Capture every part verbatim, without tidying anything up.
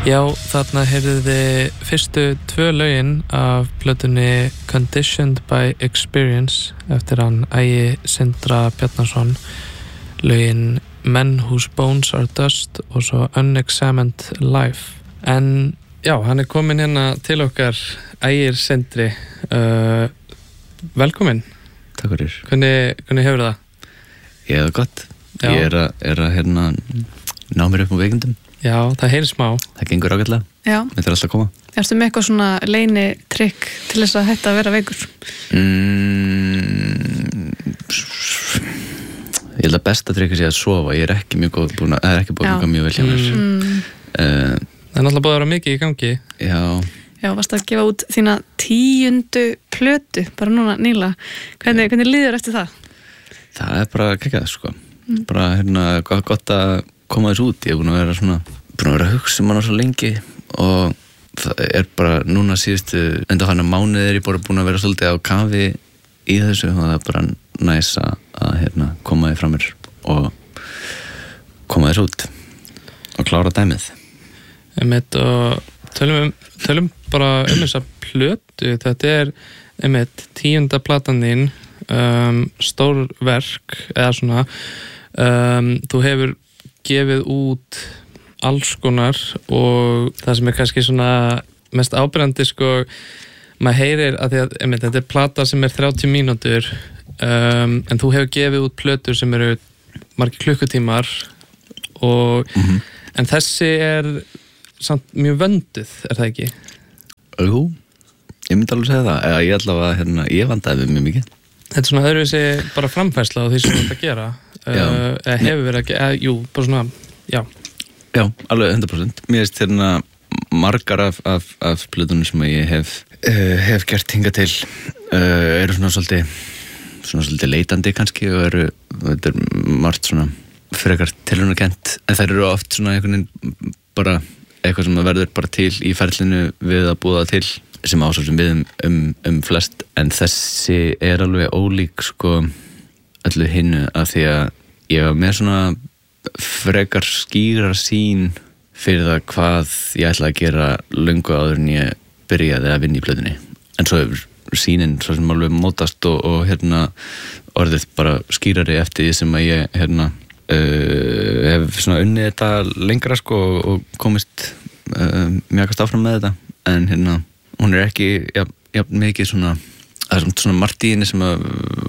Já, þarna heyrðuð þið fyrstu tvö lögin af plötunni Conditioned by Experience eftir hann Ægi Sindra Bjarnason, lögin Men Whose Bones Are Dust og svo Unexamined Life. En já, hann er komin hérna til okkar, Ægir Sindri. Uh, velkomin. Takk fyrir. Hvernig, hvernig hefur það? Ég hef það gott. Já. Ég er að, er að hérna, ná mér upp á veikindum. Já, það heyrir smá. Það gengur ágætlega. Já. Þetta er alltaf að koma. Erstu með eitthvað svona leyni trikk til þess að hætta að vera veikur? Mm, ég held að besta trikk sé að sofa. Ég er ekki mjög góð búin að, það er ekki búin að ganga mjög vel hjá mér. Mm. Uh, Það er náttúrulega búið að vera mikið í gangi. já. Já, varst að gefa út þína tíundu plötu, bara núna nýla. Hvernig, hvernig líður eftir það? Það er bara geggjað, sko. Mm. Bara hérna, gott, gott að koma þessu út. Ég er búin að vera svona, búin að vera að hugsa um hana svo lengi og það er bara núna síðustu enda hana mánuðir ég bara búin að vera svolítið á kafi í þessu og það er bara næs að, að hérna, koma því frá mér og koma þessu út og klára dæmið. Einmitt, og tölum, tölum bara um þessa plötu. Þetta er einmitt tíunda platan þín, um, stór verk eða svona. Um, þú hefur gefið út alls konar og það sem er kannski svona mest áberandi, sko, maður heyrir að því að einmitt, þetta er plata sem er þrjátíu mínútur, um, en þú hefur gefið út plötur sem eru margir klukkutímar og Mm-hmm. en þessi er samt mjög vönduð, er það ekki? Jú, ég myndi alveg segja það eða ég allavega, hérna, ég vandaði mjög mikið. Þetta er svona öðruvísi bara framfærsla á því sem þú ert að gera. Já. uh, eða hefur verið að gera, eða, jú, bara svona, já. Já, alveg hundrað prósent. Mér veist hérna margar af, af, af plötunum sem ég hef, uh, hef gert hingað til uh, eru svona svolítið, svona svolítið leitandi kannski og eru, þetta er margt svona frekar tilraunakent, en þær eru oft svona einhvern veginn bara eitthvað sem verður bara til í ferlinu við að búa það til sem ásvöldum við um, um, um flest, en þessi er alveg ólík sko öllu hinnu af því að ég var með svona frekar skýra sín fyrir það hvað ég ætla að gera löngu áður en ég byrjaði að vinna í plötunni, en svo hefur sínin svo sem alveg mótast og, og hérna orðið bara skýrari eftir því sem að ég hérna uh, hef svona unnið þetta lengra sko og, og komist uh, mjögast áfram með þetta, en hérna hún er ekki ja, ja, mikið svona það er svona margt í henni sem að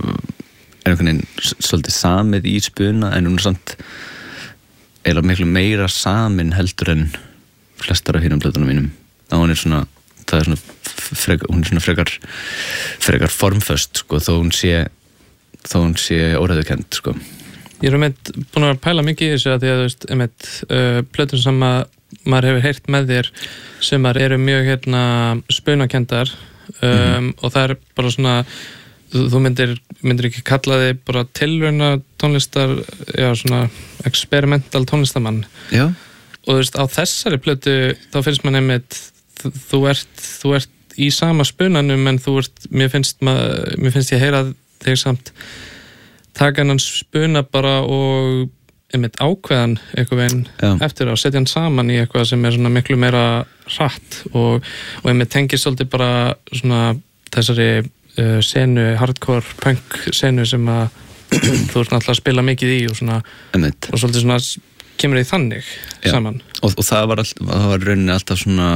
er einhvern veginn svolítið samið í spuna, en hún er samt eiginlega miklu meira samin heldur en flestar af hinum plötunum mínum. Það hún er svona, það er svona frekar, hún er svona frekar frekar formföst, sko, þó hún sé þó hún sé óræðukend, sko. Ég er einmitt búin að pæla mikið í þessu að því að þú veist, einmitt uh, plötur sem að maður hefur heyrt með þér sem eru mjög hérna spunakendar um, mm-hmm. og það er bara svona þú, þú myndir, myndir ekki kalla þig bara tilrauna tónlistar, já svona experimental tónlistamann. Já. Og þú veist, á þessari plötu þá finnst mann einmitt þú ert, þú ert í sama spunanum, en þú ert, mér finnst maður, mér finnst ég að heyra þig samt taka hann spuna bara og einmitt ákveðan eitthvað veginn eftir að setja hann saman í eitthvað sem er svona miklu meira hratt og, og einmitt tengir svolítið bara svona þessari uh, senu, hardcore punk senu sem að þú ert náttúrulega að spila mikið í og svona einmitt. Og svolítið svona kemur því þannig Já. Saman og, og það var, all, það var rauninni alltaf svona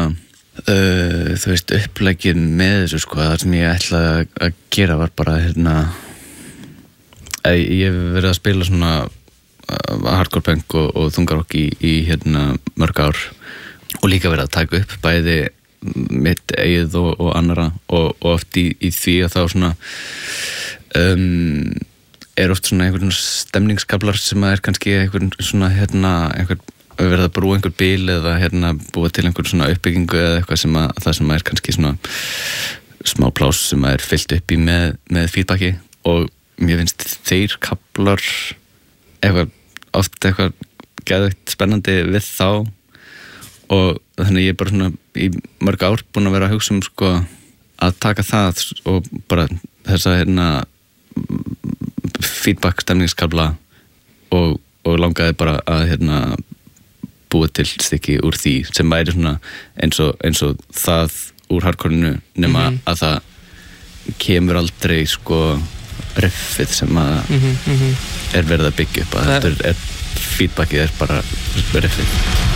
uh, þú veist uppleggin með þessu sko, það sem ég ætlaði að gera var bara hérna ég hef verið að spila svona hardcore punk og, og þungarokk í, í hérna mörg ár og líka verið að taka upp bæði mitt eigið og, og annara og, og oft í, í því að þá svona um, er oft svona einhvern stemningskablar sem er kannski einhvern svona hérna einhvern verið að brúa einhver bil eða hérna búa til einhver svona uppbyggingu eða eitthvað sem að það sem er kannski svona smá plás sem er fyllt upp í með, með feedbacki og mér finnst þeir kablar eitthvað oft eitthvað geðveikt spennandi við þá og þannig ég er bara svona í mörg ár búin að vera að hugsa um sko að taka það og bara þessa hérna feedback stemningskabla og, og langaði bara að hérna búið til stykki úr því sem væri svona eins og, eins og það úr hardcore-inu nema mm -hmm. að það kemur aldrei sko riffið sem að mm -hmm, mm -hmm. er verið að byggja upp að þetta er, er feedbackið er bara riffið